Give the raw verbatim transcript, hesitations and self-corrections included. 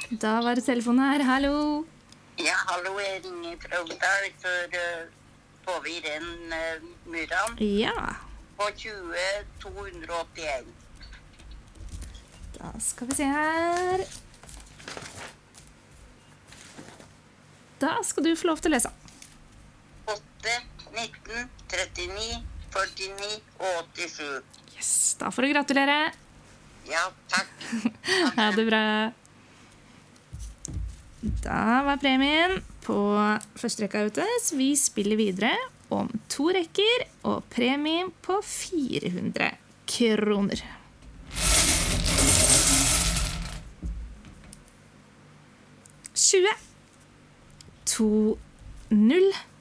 Da var det telefonen her. Hallo. Ja, hallo, jeg ringer fra Oppdal for uh, får vi den uh, muren Ja. på tjue to hundre og åttien. Da skal vi se her. Da skal du få lov til å lese. åtte, nitten, trettini, førtini og åttisju. Yes, da får du gratulere. Ja, takk. Ha det bra. Da var premien på første rekka ute, så vi spiller videre om to rekker, og premien på fire hundre kroner. tjue, to, null,